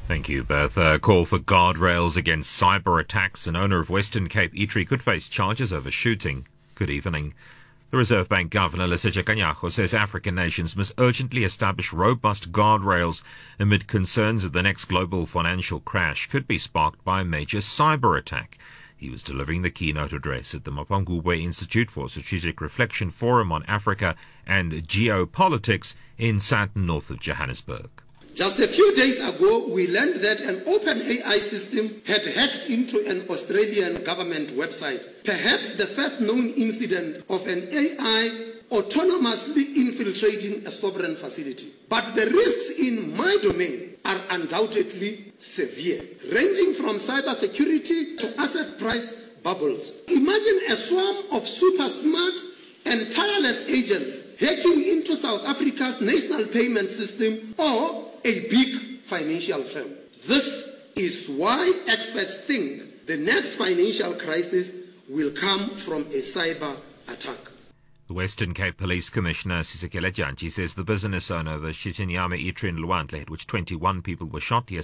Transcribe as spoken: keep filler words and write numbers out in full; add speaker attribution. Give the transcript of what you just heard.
Speaker 1: Thank you, Beth. A call for guardrails against cyber attacks. An owner of Western Cape Eatery could face charges over shooting. Good evening. The Reserve Bank Governor, Lesetja Kganyago, says African nations must urgently establish robust guardrails amid concerns that the next global financial crash could be sparked by a major cyber attack. He was delivering the keynote address at the Mapungubwe Institute for Strategic Reflection Forum on Africa and Geopolitics in Sandton, north of Johannesburg.
Speaker 2: Just a few days ago, we learned that an open A I system had hacked into an Australian government website, perhaps the first known incident of an A I autonomously infiltrating a sovereign facility. But the risks in my domain are undoubtedly severe, ranging from cybersecurity to asset price bubbles. Imagine a swarm of super smart and tireless agents hacking into South Africa's national payment system or a big financial firm. This is why experts think the next financial crisis will come from a cyber attack.
Speaker 1: The Western Cape Police Commissioner, Sisekelo Jantyi, says the business owner of the Chitinyama Eatery in Luandle, at which twenty-one people were shot yesterday,